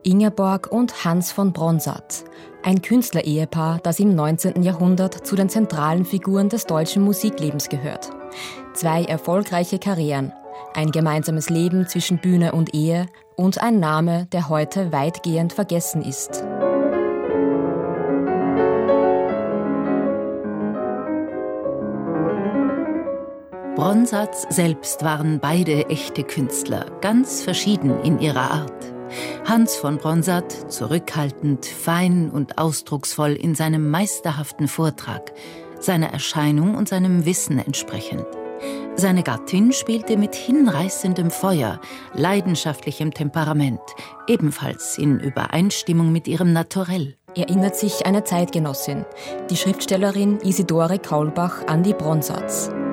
Ingeborg und Hans von Bronsart, ein Künstlerehepaar, das im 19. Jahrhundert zu den zentralen Figuren des deutschen Musiklebens gehört. 2 erfolgreiche Karrieren, ein gemeinsames Leben zwischen Bühne und Ehe und ein Name, der heute weitgehend vergessen ist. Bronsarts selbst waren beide echte Künstler, ganz verschieden in ihrer Art. Hans von Bronsart, zurückhaltend, fein und ausdrucksvoll in seinem meisterhaften Vortrag, seiner Erscheinung und seinem Wissen entsprechend. Seine Gattin spielte mit hinreißendem Feuer, leidenschaftlichem Temperament, ebenfalls in Übereinstimmung mit ihrem Naturell. Erinnert sich eine Zeitgenossin, die Schriftstellerin Isidore Kaulbach, an die Bronsarts.